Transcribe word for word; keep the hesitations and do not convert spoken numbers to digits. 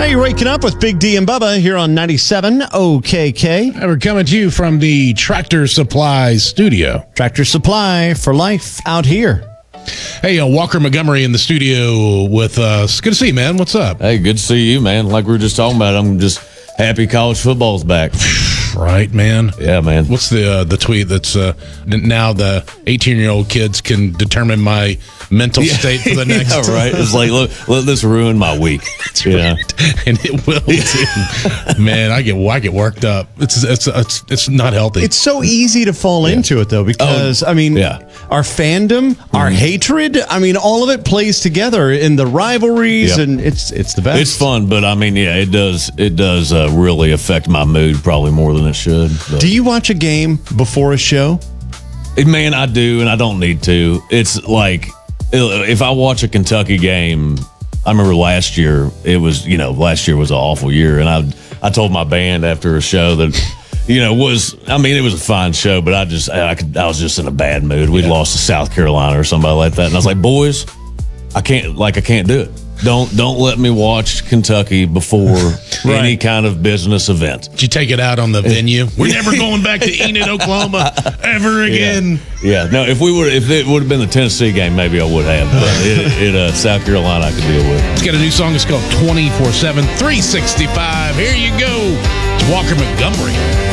Hey, you're waking up with Big D and Bubba here on ninety-seven O K K. And we're coming to you from the Tractor Supply studio. Tractor Supply for life out here. Hey, uh, Walker Montgomery in the studio with us. Good to see you, man. What's up? Hey, good to see you, man. Like we were just talking about, I'm just happy college football's back. Right, man. Yeah, man. What's the uh, the tweet that's uh, now the eighteen-year-old kids can determine my mental Yeah. state for the next? Yeah, right. It's like, look, let this ruin my week. That's Yeah. right. And it will too. Man, I get I get worked up. It's it's it's it's not healthy. It's so easy to fall into it, though, because, I mean, yeah. our fandom, our hatred, I mean, all of it plays together in the rivalries, Yeah. and it's it's the best. It's fun, but I mean, yeah, it does it does uh, really affect my mood probably more than it should. But. Do you watch a game before a show? Man, I do, and I don't need to. It's like if I watch a Kentucky game, I remember last year. It was you know last year was an awful year, and I I told my band after a show that you know was I mean it was a fine show, but I just I could I was just in a bad mood. We'd Yeah. lost to South Carolina or somebody like that, and I was like, boys, I can't like I can't do it. Don't don't let me watch Kentucky before Right. any kind of business event. Did you take it out on the venue? We're never going back to Enid, Oklahoma ever again. Yeah, no. If we would, if it would have been the Tennessee game, maybe I would have. But it, it uh, South Carolina, I could deal with. It's got a new song. It's called twenty-four seven, three sixty-five. Here you go. It's Walker Montgomery.